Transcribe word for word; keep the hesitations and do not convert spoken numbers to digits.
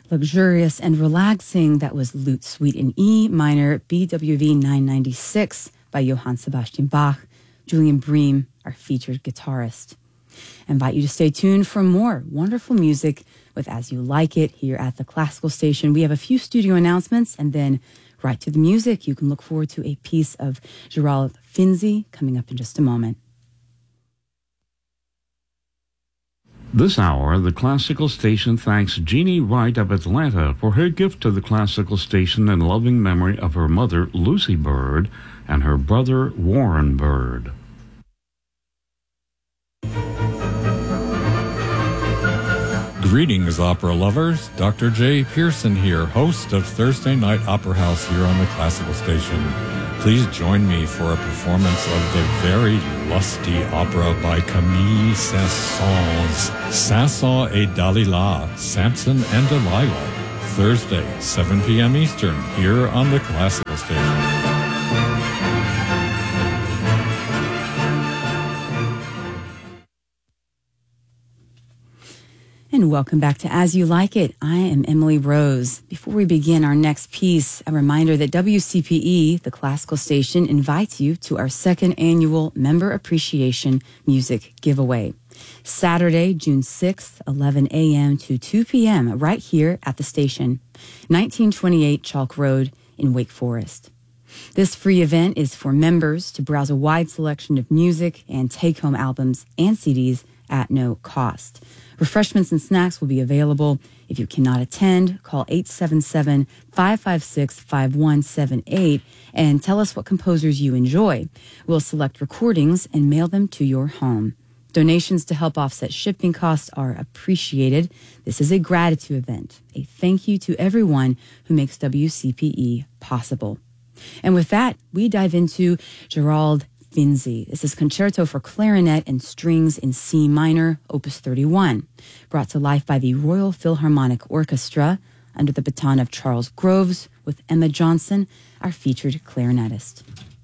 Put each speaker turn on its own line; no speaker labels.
Luxurious and relaxing, that was Lute Suite in E minor, B W V nine ninety-six by Johann Sebastian Bach. Julian Bream, our featured guitarist. I invite you to stay tuned for more wonderful music with As You Like It here at the Classical Station. We have a few studio announcements, and then right to the music. You can look forward to a piece of Gerald Finzi coming up in just a moment.
This hour, the Classical Station thanks Jeannie Wright of Atlanta for her gift to the Classical Station in loving memory of her mother, Lucy Bird, and her brother, Warren Bird.
Greetings, opera lovers. Doctor Jay Pearson here, host of Thursday Night Opera House here on the Classical Station. Please join me for a performance of the very lusty opera by Camille Saint-Saëns, Samson et Dalila, Samson and Delilah, Thursday, seven p.m. Eastern, here on the Classical Station.
And welcome back to As You Like It. I am Emily Rose. Before we begin our next piece, a reminder that W C P E, the Classical Station, invites you to our second annual Member Appreciation Music Giveaway. Saturday, June sixth, eleven a.m. to two p.m. right here at the station, nineteen twenty-eight Chalk Road in Wake Forest. This free event is for members to browse a wide selection of music and take-home albums and C Ds at no cost. Refreshments and snacks will be available. If you cannot attend, call eight seven seven, five five six, five one seven eight and tell us what composers you enjoy. We'll select recordings and mail them to your home. Donations to help offset shipping costs are appreciated. This is a gratitude event, a thank you to everyone who makes W C P E possible. And with that, we dive into Gerald Finzi. This is Concerto for Clarinet and Strings in C minor, Opus thirty-one, brought to life by the Royal Philharmonic Orchestra under the baton of Charles Groves with Emma Johnson, our featured clarinetist.